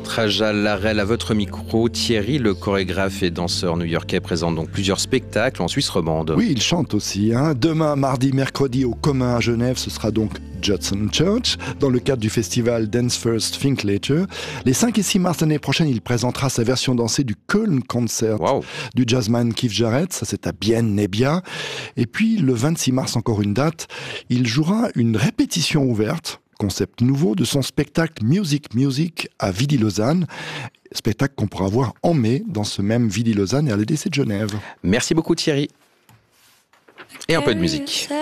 Traja Larel à votre micro. Thierry, le chorégraphe et danseur new-yorkais, présente donc plusieurs spectacles en Suisse romande. Oui, il chante aussi. Demain, mardi, mercredi, au Commun à Genève, ce sera donc Judson Church, dans le cadre du festival Dance First, Think Later. Les 5 et 6 mars l'année prochaine, il présentera sa version dansée du Köln Concert du jazzman Keith Jarrett, ça c'est à Bienne-Nebbia. Et puis le 26 mars, encore une date, il jouera une répétition ouverte, concept nouveau, de son spectacle Music Music à Vidi-Lausanne. Spectacle qu'on pourra voir en mai dans ce même Vidi-Lausanne et à l'EDC de Genève. Merci beaucoup Thierry. Et un peu de musique.